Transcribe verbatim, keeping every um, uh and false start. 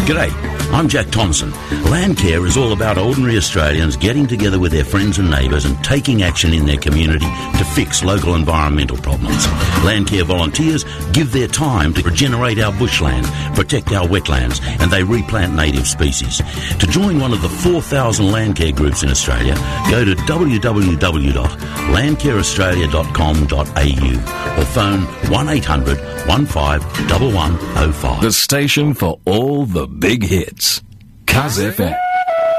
G'day, I'm Jack Thompson. Landcare is all about ordinary Australians getting together with their friends and neighbours and taking action in their community to fix local environmental problems. Landcare volunteers give their time to regenerate our bushland, protect our wetlands, and they replant native species. To join one of the four thousand Landcare groups in Australia, go to w w w dot landcare australia dot com dot a u or phone one eight hundred one five one one oh five. The station for all the big hits. Kaz F M.